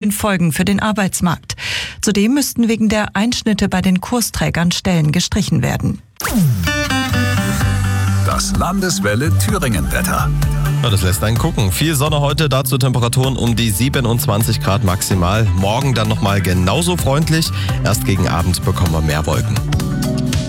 den Folgen für den Arbeitsmarkt. Zudem müssten wegen der Einschnitte bei den Kursträgern Stellen gestrichen werden. Das Landeswelle Thüringen-Wetter. Ja, das lässt einen gucken. Viel Sonne heute, dazu Temperaturen um die 27 Grad maximal. Morgen dann nochmal genauso freundlich. Erst gegen Abend bekommen wir mehr Wolken.